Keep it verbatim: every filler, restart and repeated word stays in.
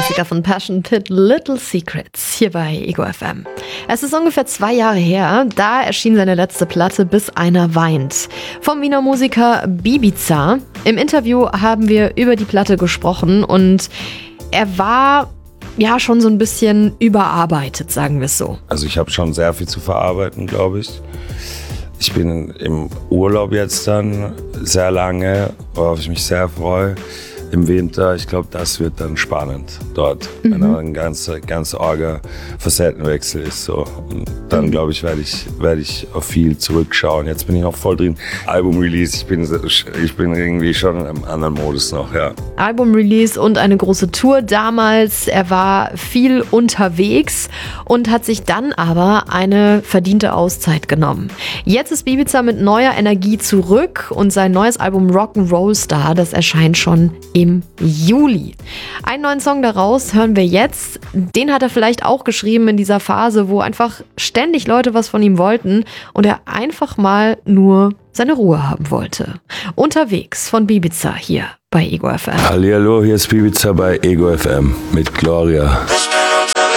Klassiker von Passion Pit, Little Secrets, hier bei Ego F M. Es ist ungefähr zwei Jahre her, da erschien seine letzte Platte Bis einer weint. Vom Wiener Musiker Bibiza. Im Interview haben wir über die Platte gesprochen und er war ja schon so ein bisschen überarbeitet, sagen wir es so. Also ich habe schon sehr viel zu verarbeiten, glaube ich. Ich bin im Urlaub jetzt dann sehr lange, worauf ich mich sehr freue. Im Winter, ich glaube, das wird dann spannend dort, mhm. wenn da ein ganzer ganz arger Facettenwechsel ist. So. Und dann, glaube ich, werde ich, werd ich auf viel zurückschauen. Jetzt bin ich noch voll drin. Album-Release, ich bin, ich bin irgendwie schon in einem anderen Modus noch, ja. Album-Release und eine große Tour damals. Er war viel unterwegs und hat sich dann aber eine verdiente Auszeit genommen. Jetzt ist Bibiza mit neuer Energie zurück und sein neues Album Rock'n'Roll Star, das erscheint schon im Juli. Einen neuen Song daraus hören wir jetzt. Den hat er vielleicht auch geschrieben in dieser Phase, wo einfach ständig Leute was von ihm wollten und er einfach mal nur seine Ruhe haben wollte. Unterwegs von Bibiza hier bei Ego F M. Hallihallo, hier ist Bibiza bei Ego F M mit Gloria.